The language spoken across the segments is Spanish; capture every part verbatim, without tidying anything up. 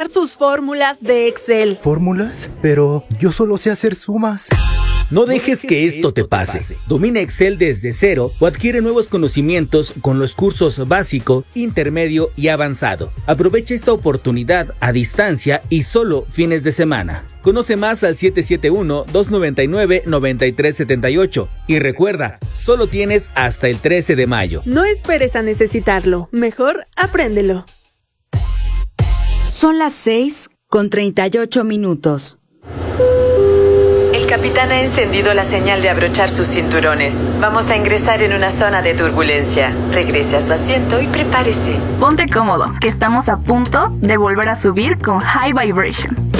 usar sus fórmulas de Excel. ¿Fórmulas? Pero yo solo sé hacer sumas. No dejes que esto te pase. Domina Excel desde cero o adquiere nuevos conocimientos con los cursos básico, intermedio y avanzado. Aprovecha esta oportunidad a distancia y solo fines de semana. Conoce más al siete siete uno, dos nueve nueve, nueve tres siete ocho y recuerda, solo tienes hasta el trece de mayo. No esperes a necesitarlo, mejor apréndelo. Son las seis con treinta y ocho minutos. El capitán ha encendido la señal de abrochar sus cinturones. Vamos a ingresar en una zona de turbulencia. Regrese a su asiento y prepárese. Ponte cómodo, que estamos a punto de volver a subir con High Vibration.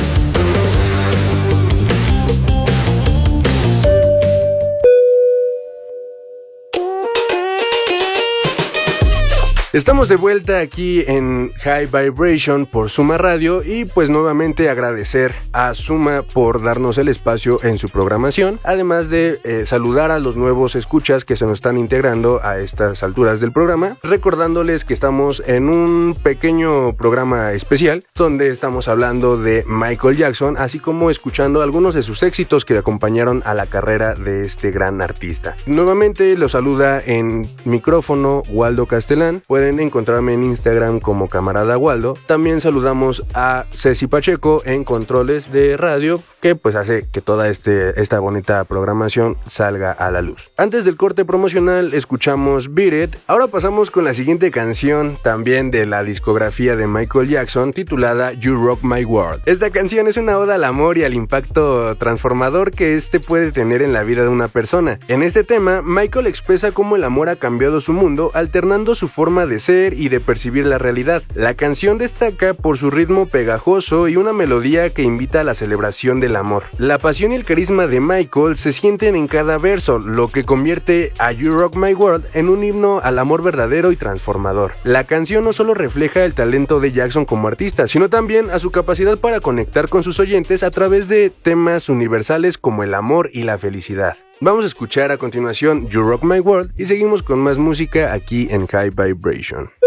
Estamos de vuelta aquí en High Vibration por Suma Radio y pues nuevamente agradecer a Suma por darnos el espacio en su programación, además de eh, saludar a los nuevos escuchas que se nos están integrando a estas alturas del programa, recordándoles que estamos en un pequeño programa especial donde estamos hablando de Michael Jackson, así como escuchando algunos de sus éxitos que acompañaron a la carrera de este gran artista. Nuevamente los saluda en micrófono Waldo Castelán. Pueden encontrarme en Instagram como Camarada Waldo. También saludamos a Ceci Pacheco en controles de radio, que pues hace que toda este, esta bonita programación salga a la luz. Antes del corte promocional escuchamos Beat It. Ahora pasamos con la siguiente canción, también de la discografía de Michael Jackson, titulada You Rock My World. Esta canción es una oda al amor y al impacto transformador que este puede tener en la vida de una persona. En este tema, Michael expresa cómo el amor ha cambiado su mundo, alternando su forma de ser y de percibir la realidad. La canción destaca por su ritmo pegajoso y una melodía que invita a la celebración del amor. La pasión y el carisma de Michael se sienten en cada verso, lo que convierte a You Rock My World en un himno al amor verdadero y transformador. La canción no solo refleja el talento de Jackson como artista, sino también a su capacidad para conectar con sus oyentes a través de temas universales como el amor y la felicidad. Vamos a escuchar a continuación You Rock My World y seguimos con más música aquí en High Vibration.